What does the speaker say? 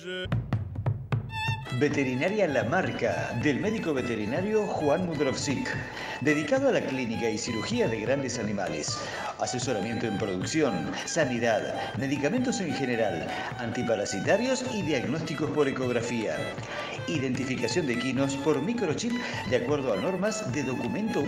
Veterinaria La Marca, del médico veterinario Juan Mudrovsik, dedicado a la clínica y cirugía de grandes animales, asesoramiento en producción, sanidad, medicamentos en general, antiparasitarios y diagnósticos por ecografía, identificación de equinos por microchip de acuerdo a normas de documento